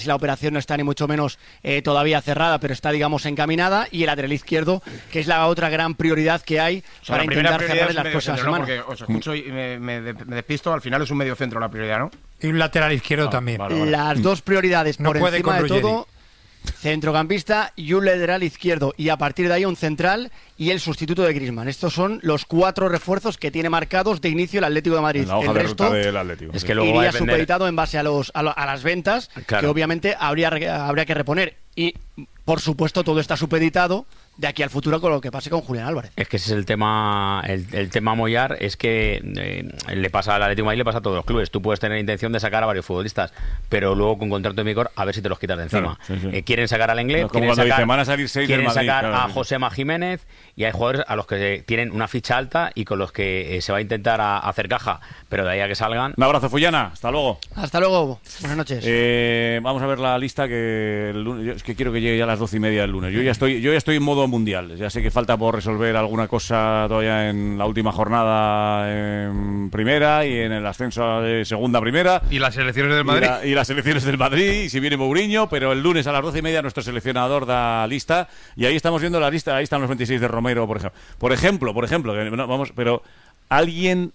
La operación no está ni mucho menos todavía cerrada, pero está, digamos, encaminada. Y el lateral izquierdo, que es la otra gran prioridad que hay para intentar cerrar en las próximas semanas. Porque os escucho y me despisto, al final es un medio centro la prioridad, ¿no? Y un lateral izquierdo también. Vale. Las dos prioridades no por encima de todo, centrocampista y un lateral izquierdo. Y a partir de ahí un central y el sustituto de Griezmann. Estos son los 4 refuerzos que tiene marcados de inicio el Atlético de Madrid. En la hoja el de resto ruta del Atlético. Es que luego iría supeditado en base a las ventas, claro, que obviamente habría que reponer. Y, por supuesto, todo está supeditado de aquí al futuro con lo que pase con Julián Álvarez. Es que ese es el tema, el tema Moyar, es que le pasa al Atlético de Madrid, le pasa a todos los clubes. Tú puedes tener intención de sacar a varios futbolistas, pero luego con contrato de vigor a ver si te los quitas de encima. Claro, sí. Quieren sacar al Inglés, quieren sacar a Josema Jiménez, y hay jugadores a los que tienen una ficha alta y con los que se va a intentar hacer caja, pero de ahí a que salgan. Un abrazo, Fullana, hasta luego. Hasta luego, buenas noches. Vamos a ver la lista, que el lunes, es que quiero que llegue ya a las 12:30 del lunes. Yo ya estoy en modo mundial, ya sé que falta por resolver alguna cosa todavía en la última jornada en primera y en el ascenso de segunda a primera. Y las elecciones del Madrid. Y las elecciones del Madrid, y si viene Mourinho, pero el lunes a las 12:30 nuestro seleccionador da lista, y ahí estamos viendo la lista, ahí están los 26 de Romero, por ejemplo, que no, vamos, pero ¿alguien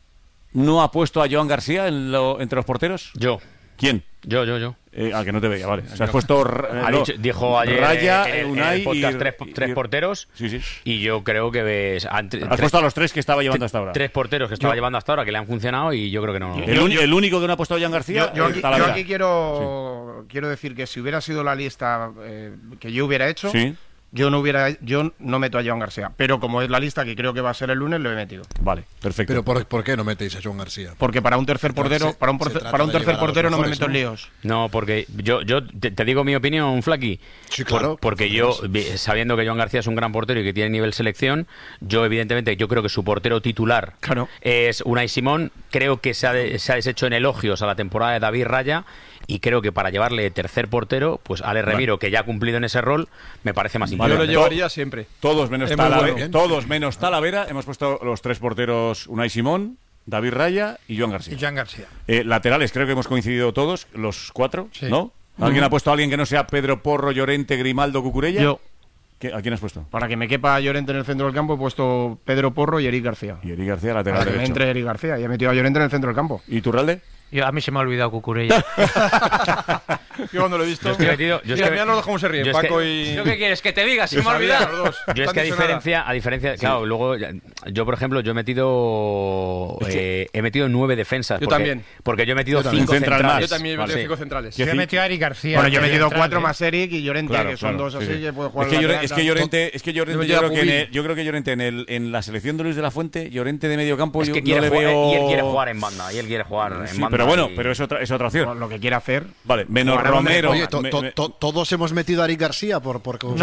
no ha puesto a Joan García entre los porteros? Yo. ¿Quién? Yo. Que no te veía, vale. O sea, has puesto... dijo ayer Raya, en el podcast tres porteros. Sí. Y yo creo que... Has puesto a los 3 que estaba llevando hasta ahora. 3 porteros que estaba llevando hasta ahora, que le han funcionado, y yo creo que no... El único que no ha puesto a Joan García... Yo aquí quiero decir que si hubiera sido la lista que yo hubiera hecho... Sí. Yo no meto a Joan García, pero como es la lista que creo que va a ser el lunes, lo he metido. Vale, perfecto. Pero ¿por qué no metéis a Joan García? Porque para un tercer portero, para un tercer portero no me meto en líos. No, porque yo te digo mi opinión, Flaky. Sí, claro. Porque yo, sabiendo que Joan García es un gran portero y que tiene nivel selección, yo creo que su portero titular es Unai Simón. Creo que se ha deshecho en elogios a la temporada de David Raya. Y creo que para llevarle tercer portero, pues Ale Remiro, que ya ha cumplido en ese rol, me parece más importante. Yo lo llevaría siempre. Todos menos Talavera. Hemos puesto los 3 porteros: Unai Simón, David Raya y Joan García. Laterales, creo que hemos coincidido todos, los 4, sí. ¿No? ¿Alguien ha puesto a alguien que no sea Pedro Porro, Llorente, Grimaldo, Cucurella? Yo. ¿A quién has puesto? Para que me quepa Llorente en el centro del campo, he puesto Pedro Porro y Eric García. Y Eric García, lateral derecho. Entre Eric García, y he metido a Llorente en el centro del campo. ¿Y Turralde? A mí se me ha olvidado Cucurella. Yo cuando lo he visto... Mira cómo se ríen, Paco y... ¿Yo qué quieres? ¿Que te diga? Se me ha olvidado. Yo es que a diferencia... Claro, luego... Yo, por ejemplo, he metido 9 defensas. Yo también. Porque yo he metido 5 centrales. Yo también he metido 5 centrales. Yo he metido a Eric García. Bueno, yo he metido 4 más Eric y Llorente, que son 2 así, que puedo jugar... Es que Llorente, yo creo que Llorente en la selección de Luis de la Fuente, Llorente de medio campo, yo no le veo... Y él quiere jugar en banda. Pero bueno, pero es otra opción. Lo que quiera hacer. Vale, menos Romero. Oye, todos hemos metido a Eric García por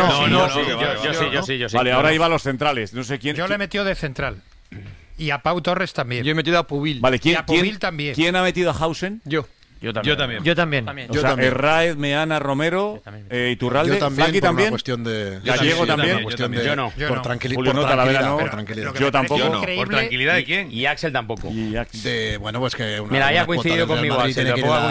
yo sí. Vale, ahora iba a los centrales. No sé quién. Yo le he metido de central. Y a Pau Torres también. Yo he metido a Pubil. Vale, y a Pubil también. ¿Quién ha metido a Hausen? Yo también. O sea, Herráez, Meana, Romero, Iturralde, Flaky también. Gallego también. Yo no. Por tranquilidad. Yo tampoco. ¿Por tranquilidad de quién? Y Axel tampoco. Bueno, pues que... Mira, ya ha coincidido conmigo, Axel.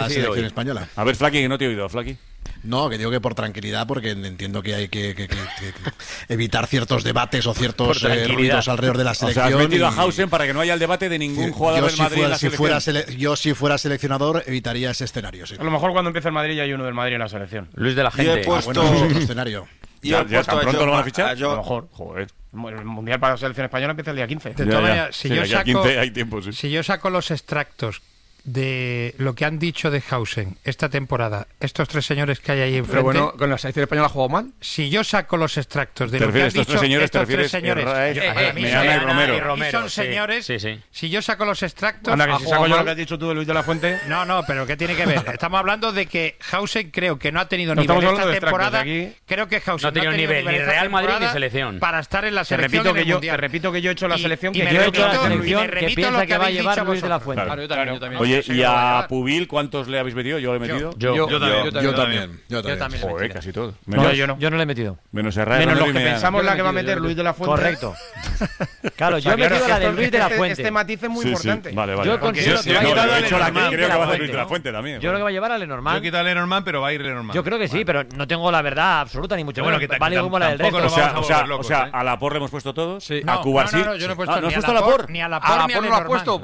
A ver, Flaky, que no te he oído, Flaky. No, que digo que por tranquilidad, porque entiendo que hay que evitar ciertos debates o ciertos ruidos alrededor de la selección. O sea, has metido a Hausen para que no haya el debate de ningún jugador del Madrid en la selección. Yo, si fuera seleccionador, evitaría ese escenario. Sí. A lo mejor cuando empiece el Madrid ya hay uno del Madrid en la selección. Luis de la Gente. Yo he puesto otro escenario. ¿Ya tan pronto lo van a fichar? A lo mejor. Joder. El Mundial para la selección española empieza el día 15. De todas maneras, si yo saco los extractos de lo que han dicho de Hausen esta temporada, estos 3 señores que hay ahí enfrente. Pero bueno, ¿con la selección española ha jugado mal? Si yo saco los extractos de lo que han dicho estos 3 señores, Meana y Romero. Y son señores, si yo saco los extractos... Anda, que si saco yo lo que has dicho tú de Luis de la Fuente... No, pero ¿qué tiene que ver? Estamos hablando de que Hausen creo que no ha tenido nivel esta temporada. Creo que Hausen no ha tenido nivel ni Real Madrid ni selección. Para estar en la selección te repito que yo he hecho la selección que yo he hecho la selección que piensa que va a llevar Luis de la Fuente. Claro, yo también. Oye, ¿Y a Pubil cuántos le habéis metido? ¿Yo le he metido? Yo también. Joder, casi todos. Yo no le he metido. Menos Herrera. Menos los que pensamos la que va a meter Luis de la Fuente. Correcto. Claro, yo he metido la de Luis de la Fuente. Este matiz es muy importante. Vale. Yo considero que va a llevar a Lenormand. Creo que va a hacer Luis de la Fuente también. Yo creo que va a llevar a Lenormand. Yo he quitado a Lenormand, pero va a ir Lenormand. Yo creo que sí, pero no tengo la verdad absoluta ni mucho menos. Vale como la del resto. O sea, a Laporte le hemos puesto todos. A Cubarsí. No, yo no he puesto ni a Laporte. Ni a Laporte ni a no lo has puesto.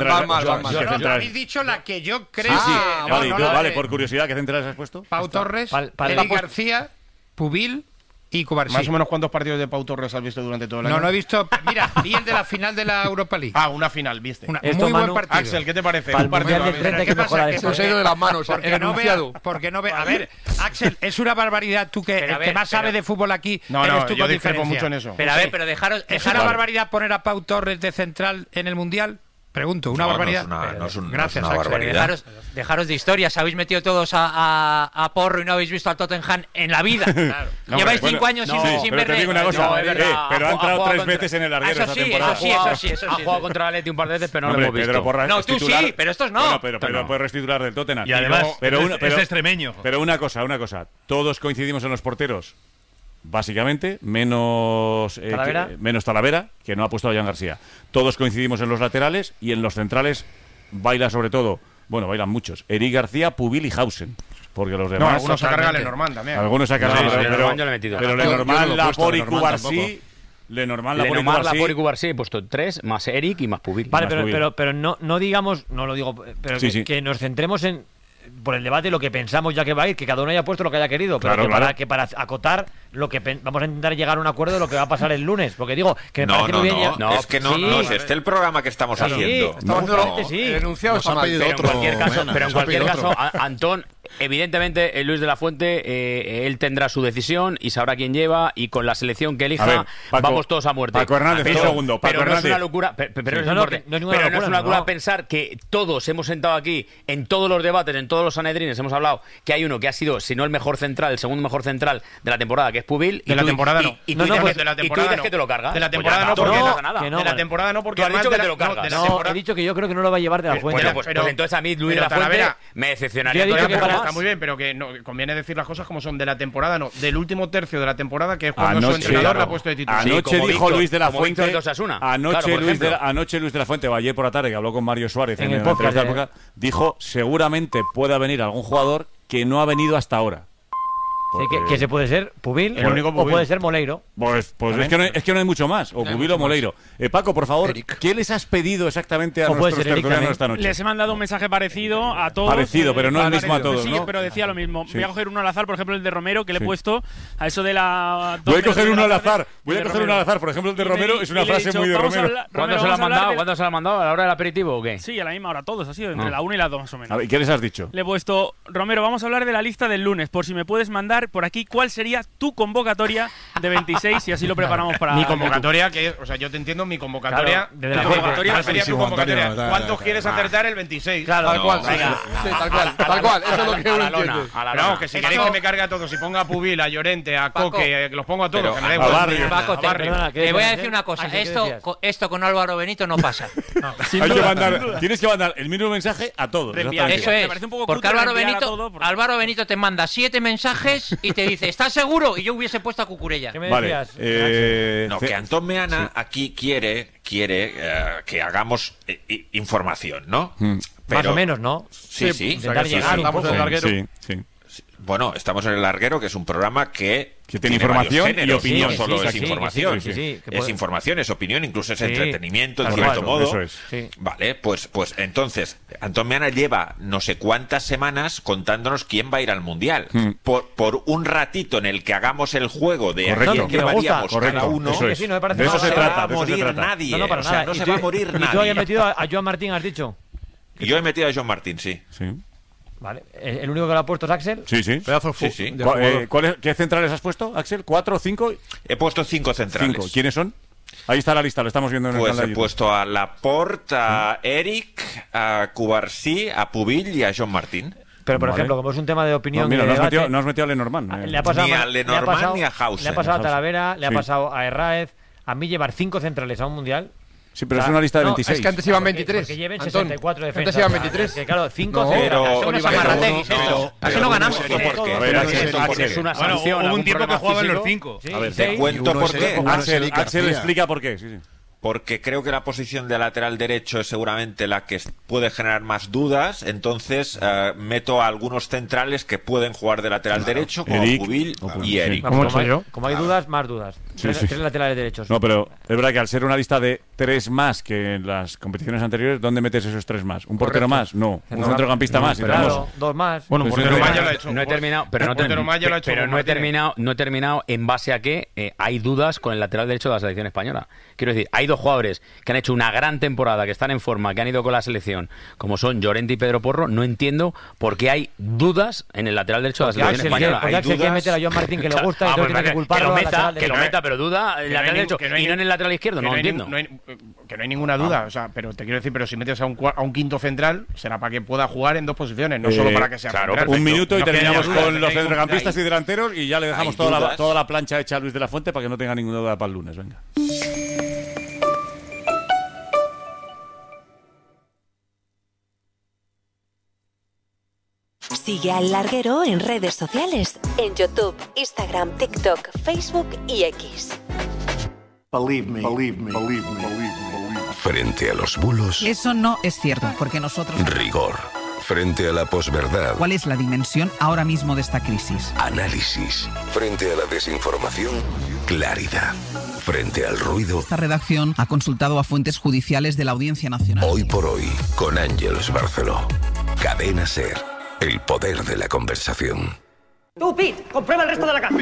Habéis dicho la que yo creo. Vale, por curiosidad, ¿qué centrales has puesto? Pau Torres, Eric García, Pubil y Cubarsí. Más o menos, ¿cuántos partidos de Pau Torres has visto durante todo el año? No he visto. Mira, vi el de la final de la Europa League. Una final, viste. Muy buen partido. Axel, ¿qué te parece? Un partido de 30 que mejora esto se ha ido de las manos. Porque no ve. A ver, Axel, es una barbaridad. Tú que más sabes de fútbol aquí. No, yo discrepo mucho en eso. Pero dejaros. ¿Es una barbaridad poner a Pau Torres de central en el Mundial? Pregunto, ¿una barbaridad? Gracias, Axel. Dejaros de historias. Habéis metido todos a Porro y no habéis visto al Tottenham en la vida. Lleváis 5 años sin ver. Pero te digo una cosa, pero ha entrado 3 veces en el larguero esta temporada. Eso sí. Ha jugado contra el Atleti un par de veces, pero no lo hemos visto. No, tú sí, pero estos no. Pero puedes restitular del Tottenham. Y además, es extremeño. Pero una cosa. Todos coincidimos en los porteros. Básicamente, menos Talavera, que no ha puesto a Jan García. Todos coincidimos en los laterales y en los centrales baila sobre todo, bailan muchos, Eric García, Pubil y Hausen. Porque los demás... algunos se ha cargado Lenormand también. Algunos se ha cargado, pero Lenormand, Laporte y Cubarsí... Lenormand, Laporte y Cubarsí he puesto 3, más Eric y más Pubil. Vale, pero no digamos, no lo digo, pero que nos centremos en... por el debate lo que pensamos ya que va a ir, que cada uno haya puesto lo que haya querido, pero para acotar lo que vamos a intentar llegar a un acuerdo de lo que va a pasar el lunes, porque digo que me parece muy bien. Es que no es este el programa que estamos haciendo. El enunciado está mal. Pero en cualquier caso, Antón, evidentemente Luis de la Fuente, él tendrá su decisión y sabrá quién lleva, y con la selección que elija vamos todos a muerte. Paco Hernández, un segundo. Pero no es una locura, no es una locura pensar que todos hemos sentado aquí en todos los debates, en todos los sanedrines, hemos hablado que hay uno que ha sido, si no el mejor central, el segundo mejor central de la temporada, que es Pubil. De la temporada no. Y tú dices que te lo cargas. De la temporada no, porque de la temporada no, porque has dicho que te lo cargas. No, he dicho que yo creo que no lo va a llevar de la Fuente. Pues entonces a mí Luis de la Fuente me decepcionaría. Está muy bien, pero que conviene decir las cosas como son. De la temporada no, del último tercio de la temporada, que es cuando su entrenador la ha puesto de titular. Anoche dijo Luis de la Fuente. Anoche Luis de la Fuente, ayer por la tarde, que habló con Mario Suárez en el podcast, dijo seguramente pueda venir algún jugador que no ha venido hasta ahora. Que se puede ser Pubil, o puede ser Moleiro. Pues es que no hay mucho más. O Pubil o Moleiro. Paco, por favor, ¿qué les has pedido exactamente a nuestros tertulianos esta noche? Les he mandado un mensaje parecido a todos. Parecido, pero no el mismo a todos, sí, ¿no? pero decía lo mismo. Voy a coger uno al azar, por ejemplo, el de Romero, que le he puesto a eso de la... Voy a coger uno al azar. Por ejemplo, el de Romero es una frase muy de Romero. ¿Cuándo se lo ha mandado? ¿A la hora del aperitivo o qué? Sí, a la misma hora, todos. Ha sido entre la 1 y las 2 más o menos. A ver, ¿qué les has dicho? Le he puesto, Romero, vamos a hablar de la lista del lunes, por si me puedes mandar por aquí cuál sería tu convocatoria de 26 y así lo preparamos para... Mi convocatoria, yo te entiendo, mi convocatoria... ¿Cuál sería tu convocatoria? ¿Cuántos quieres acertar el 26? Claro, tal cual. Tal cual, eso es lo que uno entiende. Pero vamos, que si queréis que me cargue a todos, si ponga a Pubil, a Llorente, a Coque, los pongo a todos, que me da igual. Paco, te voy a decir una cosa, esto con Álvaro Benito no pasa. Tienes que mandar el mismo mensaje a todos. Eso es, porque Álvaro Benito te manda 7 mensajes y te dice, ¿estás seguro? Y yo hubiese puesto a Cucurella. ¿Qué me decías? Que Antón Meana aquí quiere que hagamos información, ¿no? Más o menos, ¿no? Sí. Intentar llegar un poco. Sí. Bueno, estamos en El Larguero, que es un programa que tiene información y opinión. No solo es información. Es información, es opinión, incluso es entretenimiento, en cierto modo. Eso es. Vale, pues entonces, Antón Meana lleva no sé cuántas semanas contándonos quién va a ir al Mundial. Por un ratito en el que hagamos el juego de quién llevaríamos cada uno, de eso se trata. No se va a morir nadie. No se va a morir nadie. ¿Y tú habías metido a Joan Martín, has dicho? Y yo he metido a Joan Martín, sí. Vale. ¿El único que lo ha puesto es Axel? Sí. Pedazo ¿Qué centrales has puesto, Axel? ¿4 o 5? He puesto 5 centrales. 5. ¿Quiénes son? Ahí está la lista, lo estamos viendo en el canal de YouTube. He puesto a Laporte, a Eric, a Cubarsí, a Pubil y a Joan Martín. Pero, por ejemplo, como es un tema de opinión... No has metido a Lenormand. Ni a Lenormand ni a Hausen. Le ha pasado a Talavera, le ha pasado a Herráez. A mí llevar 5 centrales a un Mundial... Sí, pero es una lista de 26. Es que antes iban 23. Que lleven 64 defensas. Antes iban 23. Que claro, 5 Así no ganamos. Es una sanción. Hubo un tiempo que jugaban los 5. A ver, te cuento por qué. Axel explica por qué. Sí. Porque creo que la posición de lateral derecho es seguramente la que puede generar más dudas, entonces meto a algunos centrales que pueden jugar de lateral derecho, como Cubil y Eric. Como hay dudas, más dudas. Tres laterales derechos. No, pero es verdad que al ser una lista de 3 más que en las competiciones anteriores, ¿dónde metes esos 3 más? ¿Un portero más? No. ¿Un centrocampista más? Claro, 2 más. Bueno, un portero más ya lo ha hecho. No he terminado, no he terminado en base a que hay dudas con el lateral derecho de la selección española. Quiero decir, hay 2 jugadores que han hecho una gran temporada, que están en forma, que han ido con la selección, como son Llorente y Pedro Porro. No entiendo por qué hay dudas en el lateral derecho de la selección española. Porque Axel quiere meter a Joan Martín, que le gusta, y entonces tiene que culparlo. Que lo meta, pero duda el lateral derecho y no en el lateral izquierdo. No entiendo. Que no hay ninguna duda. O sea, pero te quiero decir, pero si metes a un quinto central, será para que pueda jugar en 2 posiciones, no solo para que sea central. Un minuto y terminamos con los centrocampistas y delanteros y ya le dejamos toda la plancha hecha a Luis de la Fuente para que no tenga ninguna duda para el lunes. Venga. Sigue al Larguero en redes sociales, en YouTube, Instagram, TikTok, Facebook y X. Believe me. Frente a los bulos. Eso no es cierto, porque nosotros... Rigor. Frente a la posverdad. ¿Cuál es la dimensión ahora mismo de esta crisis? Análisis. Frente a la desinformación. Claridad. Frente al ruido. Esta redacción ha consultado a fuentes judiciales de la Audiencia Nacional. Hoy por hoy, con Ángeles Barceló. Cadena SER. El poder de la conversación. Tú, Pete, comprueba el resto de la casa.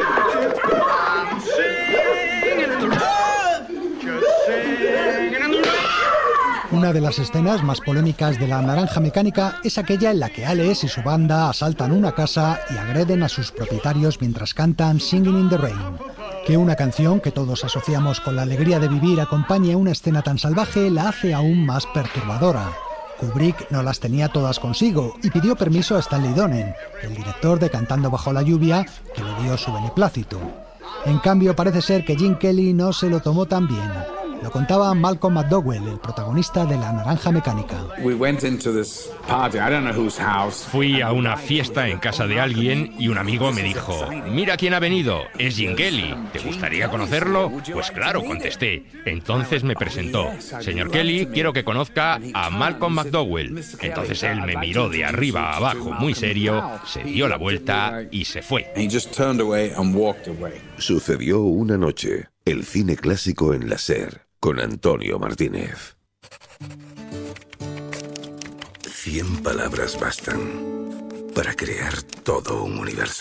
Una de las escenas más polémicas de La Naranja Mecánica es aquella en la que Alex y su banda asaltan una casa y agreden a sus propietarios mientras cantan Singing in the Rain. Que una canción que todos asociamos con la alegría de vivir acompañe una escena tan salvaje la hace aún más perturbadora. Kubrick no las tenía todas consigo y pidió permiso a Stanley Donen, el director de Cantando bajo la lluvia, que le dio su beneplácito. En cambio, parece ser que Gene Kelly no se lo tomó tan bien. Lo contaba Malcolm McDowell, el protagonista de La Naranja Mecánica. Fui a una fiesta en casa de alguien y un amigo me dijo: mira quién ha venido, es Gene Kelly, ¿te gustaría conocerlo? Pues claro, contesté. Entonces me presentó: señor Kelly, quiero que conozca a Malcolm McDowell. Entonces él me miró de arriba a abajo muy serio, se dio la vuelta y se fue. Sucedió una noche, el cine clásico en la SER, con Antonio Martínez. 100 palabras bastan para crear todo un universo.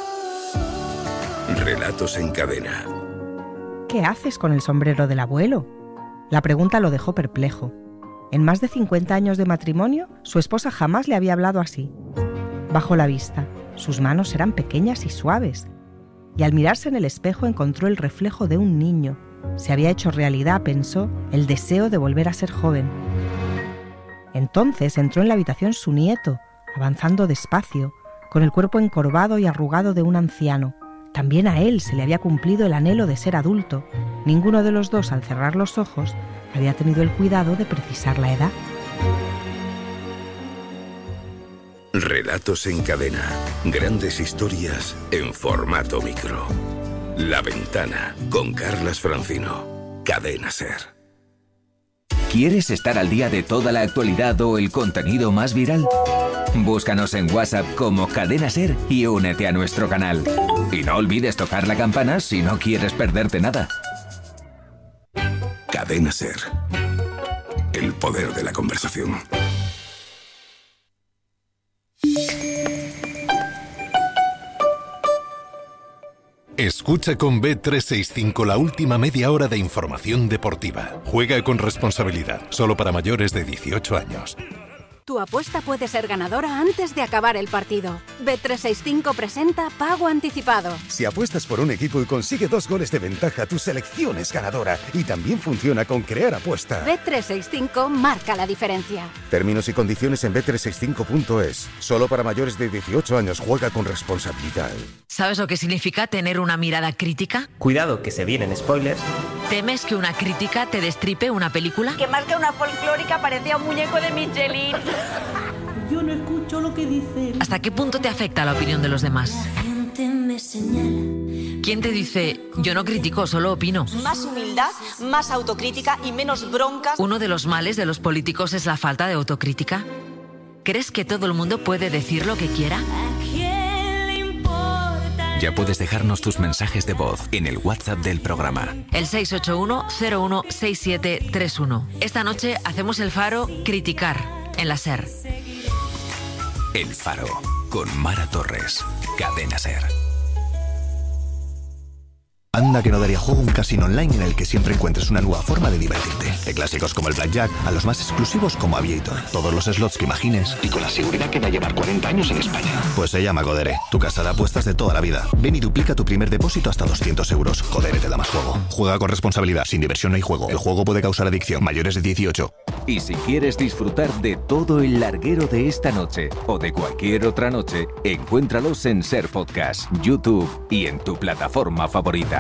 Relatos en cadena. ¿Qué haces con el sombrero del abuelo? La pregunta lo dejó perplejo. En más de 50 años de matrimonio, su esposa jamás le había hablado así. Bajó la vista. Sus manos eran pequeñas y suaves. Y al mirarse en el espejo encontró el reflejo de un niño. Se había hecho realidad, pensó, el deseo de volver a ser joven. Entonces entró en la habitación su nieto, avanzando despacio, con el cuerpo encorvado y arrugado de un anciano. También a él se le había cumplido el anhelo de ser adulto. Ninguno de los dos, al cerrar los ojos, había tenido el cuidado de precisar la edad. Relatos en cadena. Grandes historias en formato micro. La Ventana, con Carlas Francino. Cadena SER. ¿Quieres estar al día de toda la actualidad o el contenido más viral? Búscanos en WhatsApp como Cadena SER y únete a nuestro canal. Y no olvides tocar la campana si no quieres perderte nada. Cadena SER. El poder de la conversación. Escucha con Bet365 la última media hora de información deportiva. Juega con responsabilidad, solo para mayores de 18 años. Tu apuesta puede ser ganadora antes de acabar el partido. Bet365 presenta Pago Anticipado. Si apuestas por un equipo y consigue 2 goles de ventaja, tu selección es ganadora. Y también funciona con Crear Apuesta. Bet365 marca la diferencia. Términos y condiciones en bet365.es. Solo para mayores de 18 años. Juega con responsabilidad. ¿Sabes lo que significa tener una mirada crítica? Cuidado, que se vienen spoilers. ¿Temes que una crítica te destripe una película? Que más que una folclórica parecía un muñeco de Michelin. Yo no escucho lo que dicen. ¿Hasta qué punto te afecta la opinión de los demás? La gente me señala. ¿Quién te dice, yo no critico, solo opino? Más humildad, más autocrítica y menos broncas. ¿Uno de los males de los políticos es la falta de autocrítica? ¿Crees que todo el mundo puede decir lo que quiera? Ya puedes dejarnos tus mensajes de voz en el WhatsApp del programa. El 681-016731. Esta noche hacemos el Faro Criticar en la SER. El Faro, con Mara Torres. Cadena SER. Anda que no daría juego un casino online en el que siempre encuentres una nueva forma de divertirte. De clásicos como el Blackjack a los más exclusivos como Aviator. Todos los slots que imagines y con la seguridad que va a llevar 40 años en España. Pues se llama Codere, tu casa de apuestas de toda la vida. Ven y duplica tu primer depósito hasta 200 euros. Codere te da más juego. Juega con responsabilidad. Sin diversión no hay juego. El juego puede causar adicción. Mayores de 18. Y si quieres disfrutar de todo el larguero de esta noche o de cualquier otra noche, encuéntralos en SER Podcast, YouTube y en tu plataforma favorita.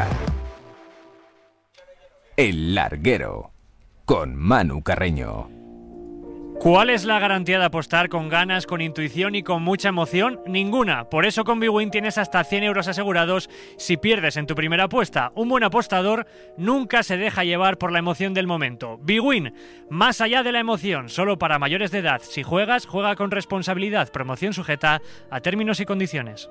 El Larguero, con Manu Carreño. ¿Cuál es la garantía de apostar con ganas, con intuición y con mucha emoción? Ninguna. Por eso con Bwin tienes hasta 100 euros asegurados si pierdes en tu primera apuesta. Un buen apostador nunca se deja llevar por la emoción del momento. Bwin, más allá de la emoción, solo para mayores de edad. Si juegas, juega con responsabilidad. Promoción sujeta a términos y condiciones.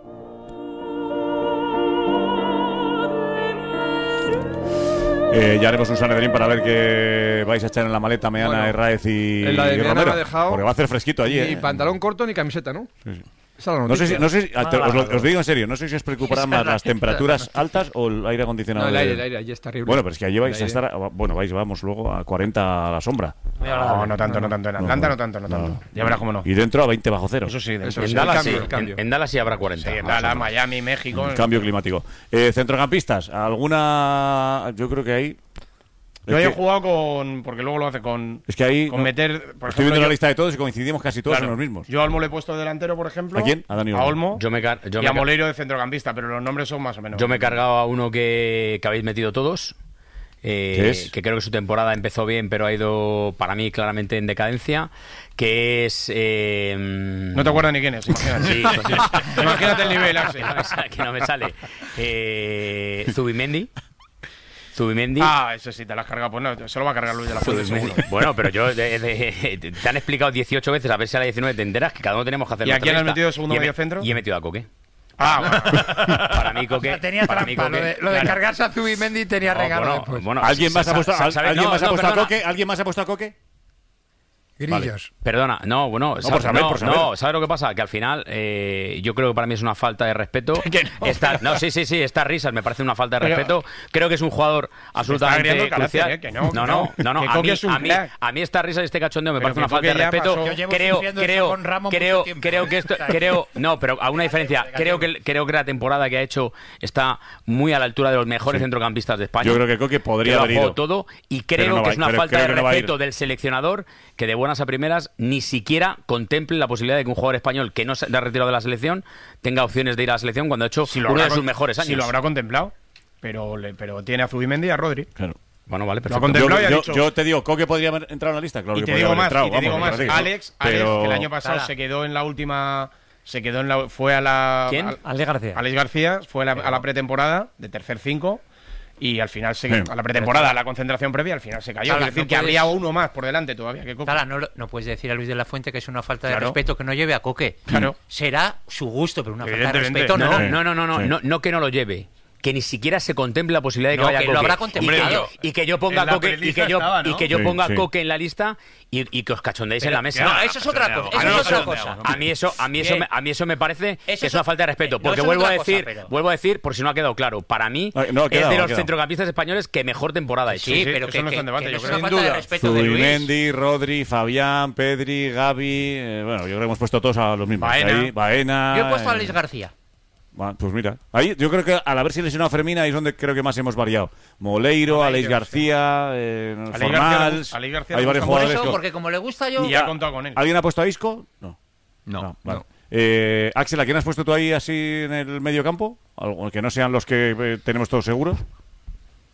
Ya haremos un Sanedrín para ver qué vais a echar en la maleta Meana, Herráez y en la de Meana Romero, me ha dejado porque va a hacer fresquito allí. Ni pantalón corto ni camiseta, ¿no? Sí. No sé si, os digo en serio, no sé si os preocuparán más las temperaturas altas o el aire acondicionado. No, el aire, allí está terrible. Bueno, pero es que allí vais a estar, vamos luego a 40 a la sombra. No tanto. En Atlanta no tanto. Ya verás cómo no. Y dentro a 20 bajo cero. Eso sí, en Dallas sí habrá 40. Sí, en Dallas, Miami, México. El cambio climático. Centrocampistas, alguna, yo creo que hay. Yo he jugado con... Porque luego lo hace con... Es que ahí... Con meter... Por estoy viendo la lista de todos y coincidimos casi todos en los mismos. Yo a Olmo le he puesto delantero, por ejemplo. ¿A quién? A Dani Olmo. Y a Moleiro de centrocampista, pero los nombres son más o menos... Yo me he cargado a uno que habéis metido todos. Que creo que su temporada empezó bien, pero ha ido, para mí, claramente en decadencia. Que es... No te acuerdas ni quién es, imagínate. Sí. Imagínate el nivel, que no me sale. Zubimendi. Eso sí, te lo has cargado. Pues no, se lo va a cargar Luis de la Fuente, seguro. Bueno, pero yo te han explicado 18 veces, a ver si a la 19 te enteras que cada uno tenemos que hacer. ¿Y a quién has metido de segundo medio centro? Y he metido a Coque. Bueno. Para mí Coque. Lo de cargarse a Zubimendi tenía regalo. ¿Alguien más ha puesto a Coque? Grillos. Vale. Perdona, por saber. ¿Sabes lo que pasa? Que al final yo creo que para mí es una falta de respeto. Estas risas me parece una falta de respeto. Creo que es un jugador absolutamente crucial. A mí esta risa y este cachondeo me parece una falta de respeto. Creo que esto, pero a una diferencia. Creo que la temporada que ha hecho está muy a la altura de los mejores centrocampistas de España. Yo creo que Coque podría haber ido todo y creo que es una falta de respeto del seleccionador que de buenas a primeras ni siquiera contemple la posibilidad de que un jugador español que no se ha retirado de la selección tenga opciones de ir a la selección cuando ha hecho uno de sus mejores años. Si lo habrá contemplado, pero tiene a Zubimendi y a Rodri. Claro. Bueno, vale, perfecto. Yo te digo, ¿Coque podría haber entrado en la lista? Claro, y que te digo más, entrado, Alex, que el año pasado se quedó en la última... Fue a la... ¿Quién? Alex García fue a la pretemporada de tercer 5 y al final a la pretemporada, a la concentración previa, al final se cayó. Es decir, que habría uno más por delante todavía que Coque. Claro, no puedes decir a Luis de la Fuente que es una falta de respeto que no lleve a Coque. Claro. Será su gusto, pero una falta de respeto no que no lo lleve. Que ni siquiera se contemple la posibilidad de que vaya Coque. Lo habrá contemplado. Y que yo ponga Coque ponga Coque en la lista y que os cachondéis en la mesa. No, eso es otra cosa. A mí eso me parece que es una falta de respeto, porque vuelvo a decir, por si no ha quedado claro, para mí es de los centrocampistas españoles que mejor temporada ha hecho. Sí, pero que no es una falta de respeto de Luis. Zubimendi, Rodri, Fabián, Pedri, Gavi, yo creo que hemos puesto todos a los mismos. Baena. Yo he puesto a Alex García. Pues mira, ahí yo creo que al haberse lesionado Fermín ahí es donde creo que más hemos variado. Moleiro, Alex García, Formals, hay varios jugadores. Porque como le gusta yo... Y ya he contado con él. ¿Alguien ha puesto a Isco? No. Vale. Axel, ¿a quién has puesto tú ahí así en el medio campo? Que no sean los que tenemos todos seguros.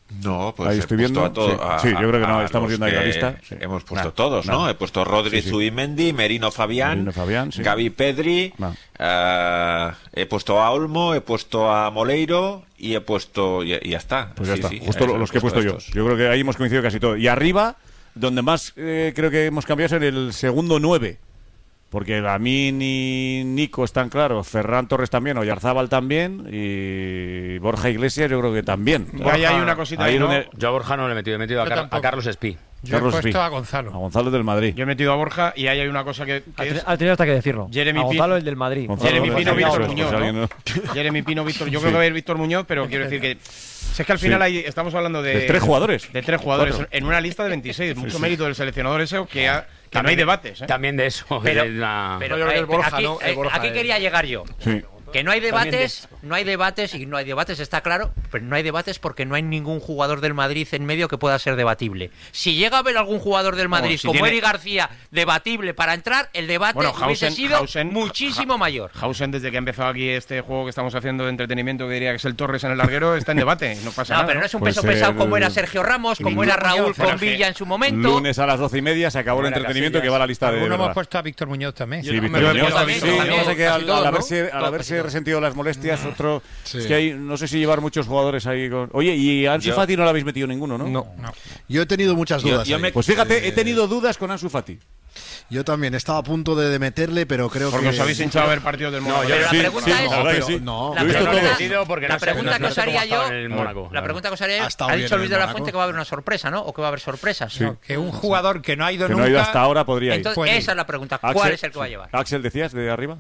No, pues ahí estoy viendo. A todo, sí, yo creo que no, estamos viendo ahí la lista. Sí. Hemos puesto todos, ¿no? He puesto Rodri, Zubimendi, Merino Fabián, sí. Gavi Pedri, he puesto a Olmo, he puesto a Moleiro y he puesto... y ya está. Pues ya está, justo los que he puesto yo. Yo creo que ahí hemos coincidido casi todo. Y arriba, donde más creo que hemos cambiado es en el segundo 9. Porque Lamín y Nico están claros, Ferran Torres también, Oyarzábal también, y Borja Iglesias yo creo que también. Ahí hay una cosita ahí, ¿no? Yo a Borja no le he metido, he metido a Carlos Espí. Yo he puesto a Gonzalo. A Gonzalo del Madrid. Yo he metido a Borja y ahí hay una cosa que es... Ha tenido hasta que decirlo. Jeremy a Gonzalo, el del Madrid. Jeremy Pino, Víctor Muñoz, ¿no? Jeremy Pino, Víctor... Yo creo que va a ir Víctor Muñoz, pero quiero decir que... Si es que al final ahí estamos hablando de 3 jugadores. De 3 jugadores en una lista de 26. Mucho mérito del seleccionador ese que no hay debates. También de eso. Pero yo creo que es Borja, ¿no? Aquí quería llegar yo. Sí. Que no hay debates, y no hay debates, está claro, pero no hay debates porque no hay ningún jugador del Madrid en medio que pueda ser debatible. Si llega a haber algún jugador del Madrid como Eric García debatible para entrar, el debate hubiese sido muchísimo mayor. Hausen, desde que ha empezado aquí este juego que estamos haciendo de entretenimiento, que diría que es el Torres en el larguero, está en debate, no pasa nada. Pero no es un peso pesado como era Sergio Ramos, como era Raúl con Villa en su momento. Lunes a las 12:30 se acabó el entretenimiento que va a la lista de... Uno hemos puesto a Víctor Muñoz también. Sí, Víctor Muñoz también. Al haberse resentido las molestias, otro... Es que hay, no sé si llevar muchos jugadores ahí con... Oye, y a Ansu Fati no lo habéis metido ninguno, ¿no? No. Yo he tenido muchas dudas. Pues fíjate, he tenido dudas con Ansu Fati. Yo también estaba a punto de meterle, pero creo porque os habéis hinchado a ver partidos del Mónaco. La pregunta es... La pregunta que os haría yo... La pregunta que os haría yo... Ha dicho Luis de la Fuente que va a haber una sorpresa, ¿no? O que va a haber sorpresas. Sí. Que un jugador que no ha ido nunca... no ha ido hasta ahora podría ir. Entonces, esa es la pregunta. ¿Cuál es el que va a llevar? Axel, ¿decías de arriba?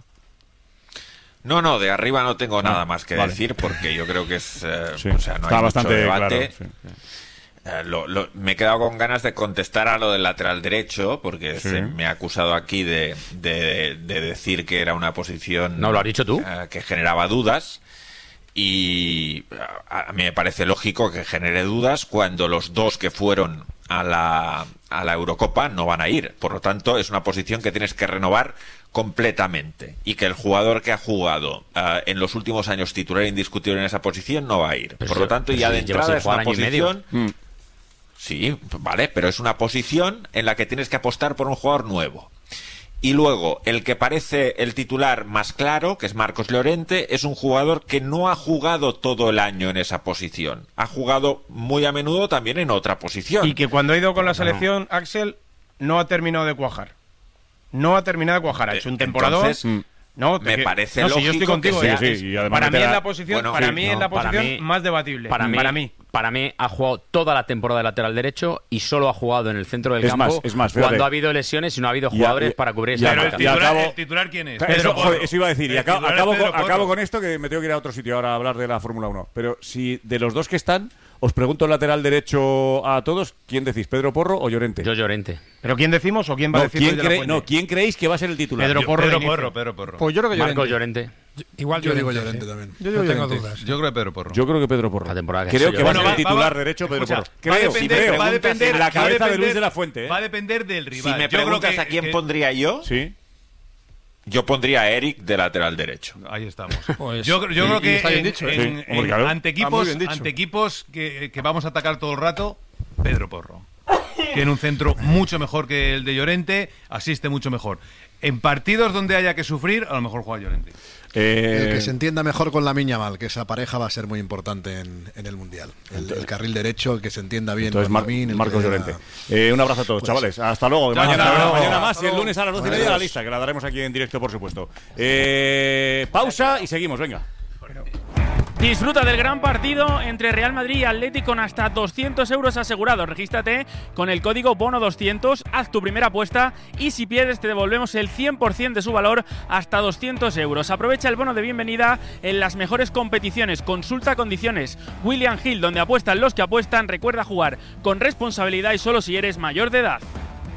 No, de arriba no tengo nada más que decir porque yo creo que es... o sea, no está hay bastante mucho debate. Claro, me he quedado con ganas de contestar a lo del lateral derecho porque se me ha acusado aquí de decir que era una posición... No, lo has dicho tú. Que generaba dudas. Y a mí me parece lógico que genere dudas cuando los dos que fueron a la Eurocopa no van a ir. Por lo tanto, es una posición que tienes que renovar completamente. Y que el jugador que ha jugado en los últimos años titular indiscutible en esa posición no va a ir. Por lo tanto, ya de entrada es una posición... Sí, vale, pero es una posición en la que tienes que apostar por un jugador nuevo. Y luego, el que parece el titular más claro, que es Marcos Llorente, es un jugador que no ha jugado todo el año en esa posición. Ha jugado muy a menudo también en otra posición. Y que cuando ha ido con la selección, Axel, no ha terminado de cuajar. Ha hecho un temporador... Entonces, me parece lógico. Si yo estoy contigo, y para mí es la posición más debatible. Para mí ha jugado toda la temporada de lateral derecho y solo ha jugado en el centro del campo cuando ha habido lesiones y no ha habido jugadores para cubrir esa marca. Pero el titular ¿quién es? Eso iba a decir. Y acabo con esto, que me tengo que ir a otro sitio ahora a hablar de la Fórmula 1. Pero si de los dos que están... Os pregunto el lateral derecho a todos. ¿Quién decís, Pedro Porro o Llorente? Yo Llorente. ¿Pero quién decimos o quién va a decir? ¿Quién creéis que va a ser el titular? Pedro Porro. Pues yo creo que Marcos Llorente. Igual yo digo Llorente también. Yo tengo dudas. Yo creo que Pedro Porro. Yo creo que Pedro Porro. La temporada creo que va a ser el titular derecho Pedro Porro. Va a depender en la cabeza de Luis de la Fuente. Va a depender del rival. Si me preguntas a quién pondría yo... Sí. Yo pondría a Eric de lateral derecho. Ahí estamos. Pues, yo creo que ante equipos que vamos a atacar todo el rato, Pedro Porro. Tiene un centro mucho mejor que el de Llorente, asiste mucho mejor. En partidos donde haya que sufrir, a lo mejor juega Llorente. El que se entienda mejor con Lamine Yamal, que esa pareja va a ser muy importante en el Mundial. El carril derecho, el que se entienda bien con Lamine. Marcos Llorente. Un abrazo a todos, chavales. Hasta luego. Mañana más y el lunes a las 12:30 la lista, que la daremos aquí en directo, por supuesto. Pausa y seguimos, venga. Disfruta del gran partido entre Real Madrid y Atleti con hasta 200 euros asegurados. Regístrate con el código BONO200, haz tu primera apuesta y si pierdes te devolvemos el 100% de su valor hasta 200 euros. Aprovecha el bono de bienvenida en las mejores competiciones. Consulta condiciones. William Hill, donde apuestan los que apuestan. Recuerda jugar con responsabilidad y solo si eres mayor de edad.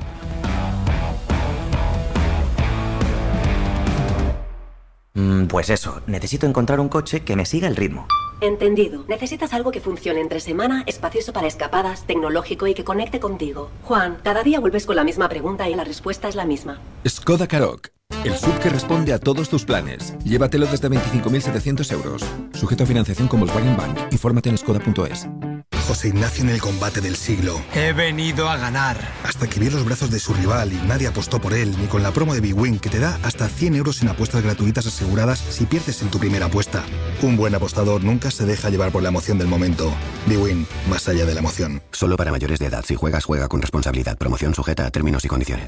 Pues eso, necesito encontrar un coche que me siga el ritmo. Entendido. Necesitas algo que funcione entre semana, espacioso para escapadas, tecnológico y que conecte contigo. Juan, cada día vuelves con la misma pregunta y la respuesta es la misma. Skoda Karoq, el SUV que responde a todos tus planes. Llévatelo desde 25.700 euros. Sujeto a financiación con Volkswagen Bank. Infórmate en skoda.es. José Ignacio en el combate del siglo. He venido a ganar. Hasta que vio los brazos de su rival y nadie apostó por él, ni con la promo de bwin, que te da hasta 100 euros en apuestas gratuitas aseguradas si pierdes en tu primera apuesta. Un buen apostador nunca se deja llevar por la emoción del momento. bwin, más allá de la emoción. Solo para mayores de edad. Si juegas, juega con responsabilidad. Promoción sujeta a términos y condiciones.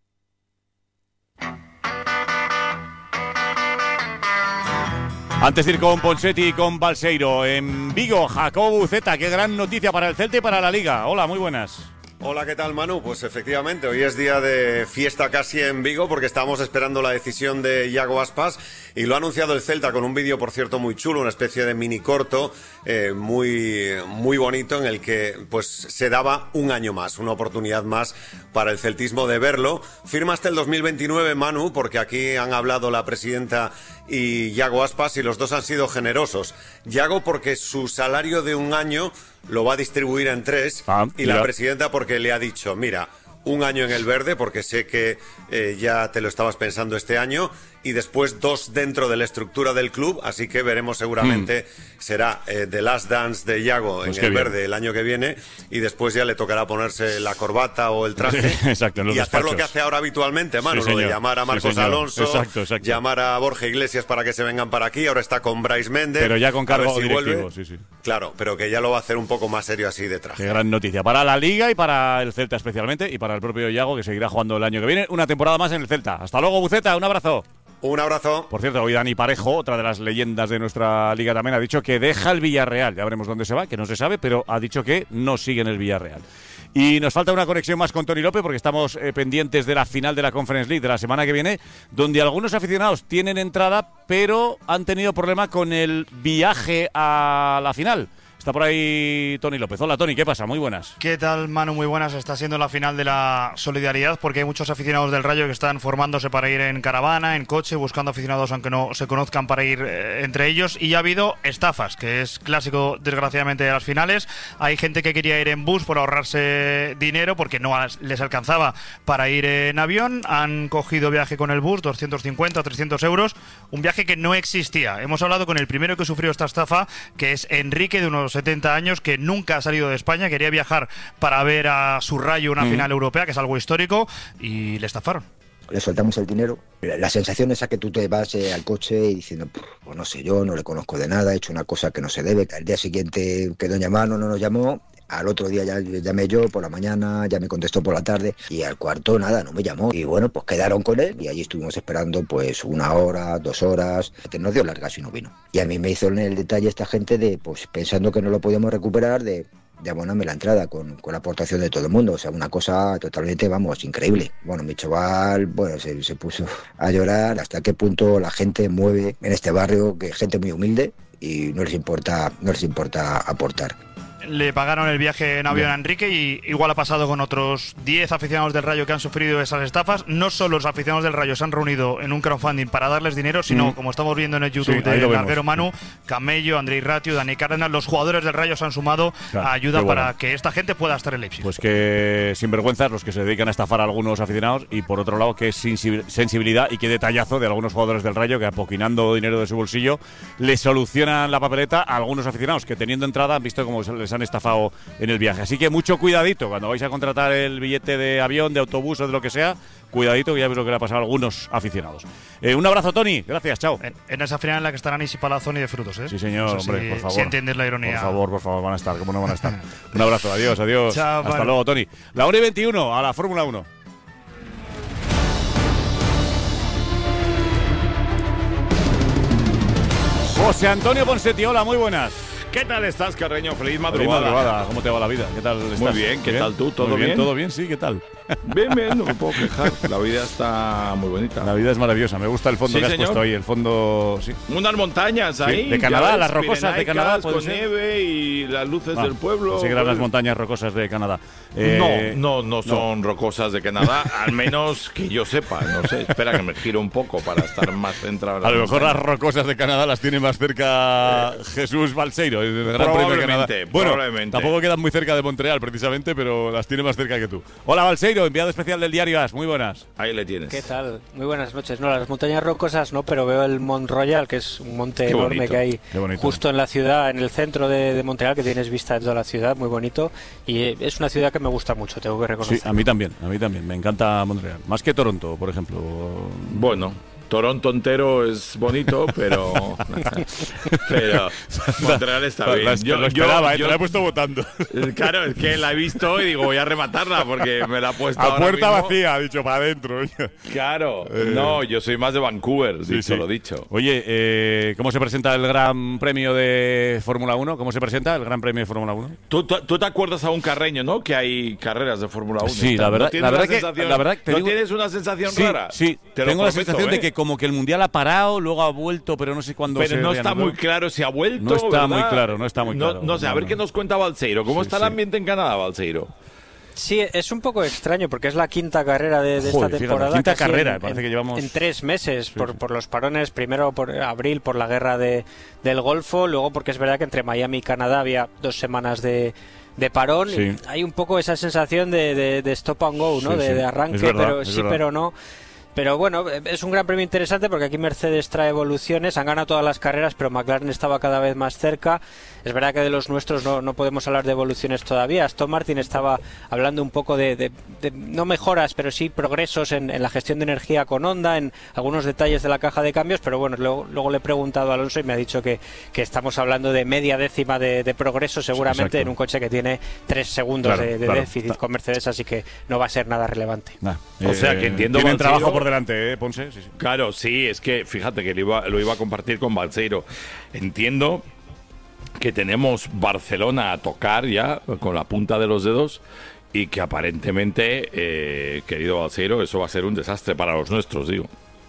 Antes de ir con Ponseti y con Balseiro, en Vigo, Jacobo Buceta, qué gran noticia para el Celta y para la Liga. Hola, muy buenas. Hola, ¿qué tal, Manu? Pues efectivamente, hoy es día de fiesta casi en Vigo porque estábamos esperando la decisión de Iago Aspas y lo ha anunciado el Celta con un vídeo, por cierto, muy chulo, una especie de mini corto muy bonito en el que pues se daba un año más, una oportunidad más para el celtismo de verlo. Firma hasta el 2029, Manu, porque aquí han hablado la presidenta y Iago Aspas y los dos han sido generosos. Iago porque su salario de un año lo va a distribuir en 3 y la presidenta porque le ha dicho, mira, un año en el verde porque sé que ya te lo estabas pensando este año y después 2 dentro de la estructura del club, así que veremos seguramente será The Last Dance de Iago pues en el verde el año que viene y después ya le tocará ponerse la corbata o el traje exacto, y hacer lo que hace ahora habitualmente, Manu, lo de llamar a Marcos Alonso, exacto. Llamar a Borja Iglesias para que se vengan para aquí, ahora está con Brais Méndez. Pero ya con cargo directivo, Claro, pero que ya lo va a hacer un poco más serio así de traje. Qué gran noticia para la Liga y para el Celta especialmente y para el propio Iago que seguirá jugando el año que viene, una temporada más en el Celta. Hasta luego, Buceta, un abrazo. Un abrazo. Por cierto, hoy Dani Parejo, otra de las leyendas de nuestra liga también, ha dicho que deja el Villarreal. Ya veremos dónde se va, que no se sabe, pero ha dicho que no sigue en el Villarreal. Y nos falta una conexión más con Toni López porque estamos pendientes de la final de la Conference League de la semana que viene, donde algunos aficionados tienen entrada, pero han tenido problema con el viaje a la final. Está por ahí Toni López. Hola, Toni, ¿qué pasa? Muy buenas. ¿Qué tal, Manu? Muy buenas. Está siendo la final de la solidaridad porque hay muchos aficionados del Rayo que están formándose para ir en caravana, en coche, buscando aficionados aunque no se conozcan para ir entre ellos. Y ya ha habido estafas, que es clásico, desgraciadamente, de las finales. Hay gente que quería ir en bus por ahorrarse dinero porque no les alcanzaba para ir en avión. Han cogido viaje con el bus, 250 o 300 euros. Un viaje que no existía. Hemos hablado con el primero que sufrió esta estafa, que es Enrique, de unos 70 años, que nunca ha salido de España, quería viajar para ver a su Rayo una final europea, que es algo histórico, y le estafaron. Le soltamos el dinero. La sensación es a que tú te vas al coche y diciendo, pues no sé, yo no le conozco de nada, he hecho una cosa que no se debe. Al día siguiente quedó en llamar, no nos llamó. Al otro día ya llamé yo por la mañana, ya me contestó por la tarde y al cuarto nada, no me llamó. Y bueno, pues quedaron con él y allí estuvimos esperando pues 1 hora, 2 horas. Nos dio largas y no vino. Y a mí me hizo el detalle esta gente de, pues pensando que no lo podíamos recuperar, de abonarme la entrada con la aportación de todo el mundo. O sea, una cosa totalmente, vamos, increíble. Bueno, mi chaval, bueno, se puso a llorar. Hasta qué punto la gente mueve en este barrio, que es gente muy humilde y no les importa aportar. Le pagaron el viaje en avión a Enrique y igual ha pasado con otros 10 aficionados del Rayo que han sufrido esas estafas. No solo los aficionados del Rayo se han reunido en un crowdfunding para darles dinero, sino, como estamos viendo en el YouTube de Larguero Manu, Camello, Andrei Ratio, Dani Cárdenas, los jugadores del Rayo se han sumado a ayuda para que esta gente pueda estar en Leipzig. Pues que sinvergüenzas los que se dedican a estafar a algunos aficionados y por otro lado que sensibilidad y qué detallazo de algunos jugadores del Rayo que apoquinando dinero de su bolsillo le solucionan la papeleta a algunos aficionados que teniendo entrada han visto cómo les han estafado en el viaje. Así que mucho cuidadito cuando vais a contratar el billete de avión, de autobús o de lo que sea. Cuidadito, que ya ves lo que le ha pasado a algunos aficionados. Un abrazo, Toni. Gracias, chao. En esa final en la que estarán Isi Palazón y de Frutos, ¿eh? Sí, señor, hombre, por favor. Si entiendes la ironía. Por favor, van a estar. ¿Cómo no van a estar? Un abrazo, adiós. Chao, hasta luego, Toni. La 1:21 a la Fórmula 1. José Antonio Ponseti, hola, muy buenas. ¿Qué tal estás, Carreño? Feliz madrugada. ¿Cómo te va la vida? ¿Qué tal estás? Muy bien, ¿qué tal tú? ¿Todo bien? ¿Todo bien? Sí, ¿qué tal? Bien, no me puedo quejar. La vida está muy bonita. La vida es maravillosa. Me gusta el fondo que has puesto ahí. El fondo, sí. Unas montañas ahí. De Canadá, las rocosas de Canadá. Con nieve y las luces del pueblo. Sí, que eran las montañas rocosas de Canadá. No son rocosas de Canadá, al menos que yo sepa. No sé, espera que me giro un poco para estar más centrado. A lo mejor las rocosas de Canadá las tiene más cerca Jesús Balseiro. el Gran Premio de Canadá. Bueno, tampoco quedan muy cerca de Montreal, precisamente, pero las tiene más cerca que tú. Hola, Balseiro, enviado especial del Diario AS. Muy buenas. Ahí le tienes. ¿Qué tal? Muy buenas noches. No, las montañas rocosas no, pero veo el Mont Royal, que es un monte enorme que hay justo en la ciudad, en el centro de Montreal, que tienes vista de toda la ciudad, muy bonito. Y es una ciudad que me gusta mucho, tengo que reconocer. Sí, a mí también. Me encanta Montreal. Más que Toronto, por ejemplo. Bueno, Toronto entero es bonito, pero Montreal está bien. Yo lo esperaba, te la he puesto votando. Claro, es que la he visto y digo, voy a rematarla porque me la ha puesto a puerta vacía, ha dicho, para adentro. Claro, no, yo soy más de Vancouver, lo dicho. Oye, ¿cómo se presenta el Gran Premio de Fórmula 1? ¿Cómo se presenta el Gran Premio de Fórmula 1? ¿Tú te acuerdas a un Carreño, ¿no? Que hay carreras de Fórmula 1. Sí, la verdad que ¿No tienes una sensación rara? Sí, tengo la sensación de que como que el Mundial ha parado, luego ha vuelto, pero no sé cuándo. Pero no está muy claro si ha vuelto. No está ¿verdad? muy claro, no está muy claro. No sé, a ver qué nos cuenta Balseiro. ¿Cómo está el ambiente en Canadá, Balseiro? Sí, es un poco extraño porque es la quinta carrera de esta temporada. Fíjate, quinta carrera, parece que llevamos. En 3 meses, por los parones. Primero por abril, por la guerra del Golfo. Luego porque es verdad que entre Miami y Canadá había 2 semanas de parón. Sí. Hay un poco esa sensación de stop and go, ¿no? De arranque, verdad, pero no. Pero bueno, es un gran premio interesante porque aquí Mercedes trae evoluciones, han ganado todas las carreras, pero McLaren estaba cada vez más cerca. Es verdad que de los nuestros no podemos hablar de evoluciones todavía. Aston Martin estaba hablando un poco de no mejoras, pero sí progresos en la gestión de energía con Honda, en algunos detalles de la caja de cambios, pero bueno, luego le he preguntado a Alonso y me ha dicho que estamos hablando de media décima de progreso seguramente en un coche que tiene 3 segundos de déficit con Mercedes, así que no va a ser nada relevante. O sea que entiendo tienen trabajo por delante, Ponce. Sí. Claro, sí, es que fíjate que lo iba a compartir con Balseiro. Entiendo que tenemos Barcelona a tocar ya con la punta de los dedos y que aparentemente, querido Balseiro, eso va a ser un desastre para los nuestros, digo.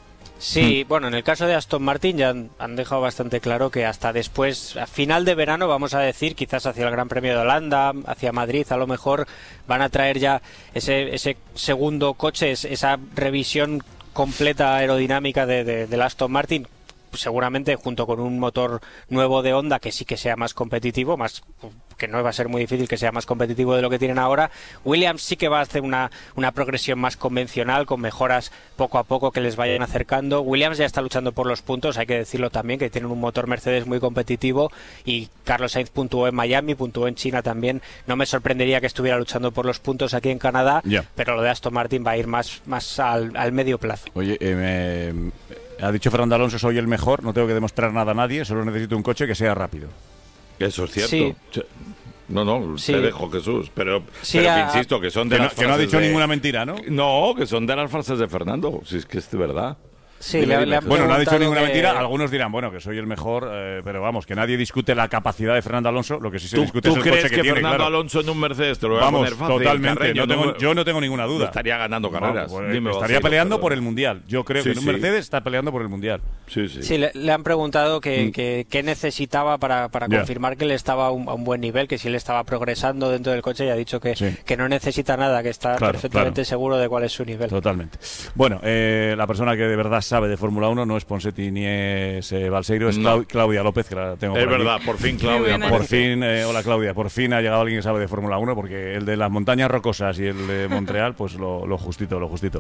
Sí, bueno, en el caso de Aston Martin ya han dejado bastante claro que hasta después, a final de verano, vamos a decir, quizás hacia el Gran Premio de Holanda, hacia Madrid, a lo mejor van a traer ya ese segundo coche, esa revisión completa aerodinámica del Aston Martin, seguramente junto con un motor nuevo de Honda que sí que sea más competitivo, que no va a ser muy difícil que sea más competitivo de lo que tienen ahora. Williams sí que va a hacer una progresión más convencional, con mejoras poco a poco que les vayan acercando. Williams ya está luchando por los puntos, hay que decirlo también, que tienen un motor Mercedes muy competitivo, y Carlos Sainz puntuó en Miami, puntuó en China también. No me sorprendería que estuviera luchando por los puntos aquí en Canadá, pero lo de Aston Martin va a ir más al medio plazo. Oye, ha dicho Fernando Alonso, soy el mejor, no tengo que demostrar nada a nadie, solo necesito un coche que sea rápido. Eso es cierto. Sí. Te dejo, Jesús, pero que insisto, que son de las frases que no ha dicho ninguna mentira, ¿no? No, que son de las frases de Fernando, si es que es de verdad. Sí, bueno, no ha dicho ninguna mentira. Algunos dirán, bueno, que soy el mejor, pero vamos, que nadie discute la capacidad de Fernando Alonso. Lo que sí se discute es el coche que tiene. ¿Tú crees que Fernando Alonso en un Mercedes te lo va a poner fácil? Totalmente. Yo no tengo ninguna duda. Estaría ganando carreras. Estaría peleando por el Mundial. Yo creo que en un Mercedes está peleando por el Mundial. Sí, le han preguntado qué necesitaba para confirmar que él estaba a un buen nivel, que si él estaba progresando dentro del coche, y ha dicho que no necesita nada, que está perfectamente seguro de cuál es su nivel. Totalmente. Bueno, la persona que de verdad sabe de Fórmula 1 no es Ponsetti ni es Balseiro, es Claudia López, que la tengo por aquí. Es verdad, por fin Claudia. Por fin, hola Claudia, por fin ha llegado alguien que sabe de Fórmula 1, porque el de las montañas rocosas y el de Montreal, pues lo justito.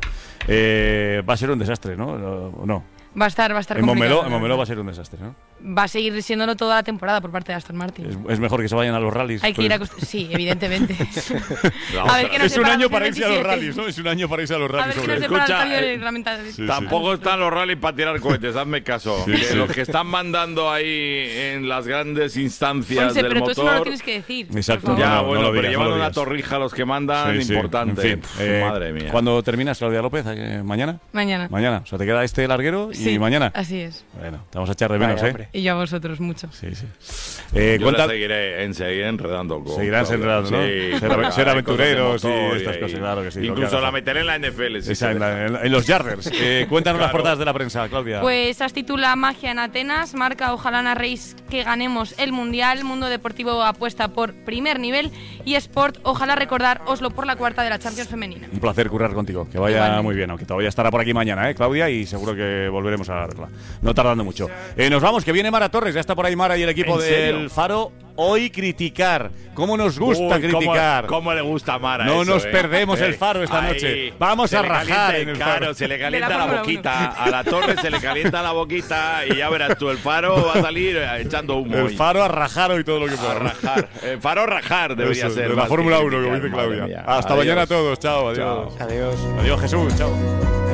Va a ser un desastre, ¿no? No. Va a estar en Montmeló va a ser un desastre, ¿no? Va a seguir siéndolo toda la temporada por parte de Aston Martin. Es mejor que se vayan a los rallies. Hay que ir sí, evidentemente. A ver, es un año para irse a los rallies, ¿no? Es un año para irse a los rallies. A ver, escucha, tampoco están los rallies para tirar cohetes, hazme caso. Los que están mandando ahí en las grandes instancias del pero motor... Pero tú eso no lo tienes que decir. Exacto. Ya, bueno, pero llevan una torrija los que mandan, importante. En fin, madre mía. ¿Cuándo terminas, Claudia López? ¿Mañana? Mañana. O sea, te queda este larguero y mañana. Así es. Bueno, te vamos a echar de menos, hombre. Y yo a vosotros mucho. Sí. Yo la seguiré enredando. Seguirás enredando, ¿no? Ser aventureros y estas cosas, claro que sí. Incluso la meteré en la NFL. En los Yarders. Cuéntanos las portadas de la prensa, Claudia. Pues as titula Magia en Atenas, marca ojalá narréis que ganemos el Mundial, Mundo Deportivo apuesta por primer nivel, y Sport, ojalá recordar Oslo por la cuarta de la Champions femenina. Un placer currar contigo, que vaya muy bien, aunque todavía estará por aquí mañana, Claudia, y seguro que volveremos a verla. No tardando mucho. Nos vamos, que viene Mara Torres, ya está por ahí Mara y el equipo del el Faro hoy criticar. ¿Cómo nos gusta criticar? ¿Cómo le gusta a Mara No eso, nos perdemos el Faro esta noche. Vamos a rajar en el Faro. Claro, se le calienta la boquita. A la Torre se le calienta la boquita y ya verás tú, el Faro va a salir echando humo. El Faro a rajar hoy todo lo que pueda. A rajar. El Faro a rajar debería ser. De la Fórmula 1, como dice Claudia. Hasta mañana a todos. Chao, adiós. Adiós. Adiós, Jesús. Chao.